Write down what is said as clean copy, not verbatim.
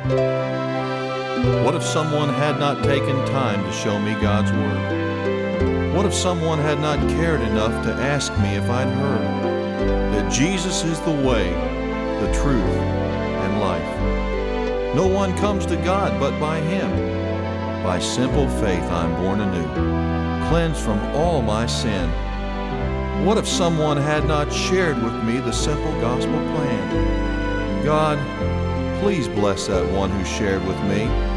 What if someone had not taken time to show me God's Word? What if someone had not cared enough to ask me if I'd heard that Jesus is the way, the truth, and life? No one comes to God but by Him. By simple faith I'm born anew, cleansed from all my sin. What if someone had not shared with me the simple gospel plan? God, please bless that one who shared with me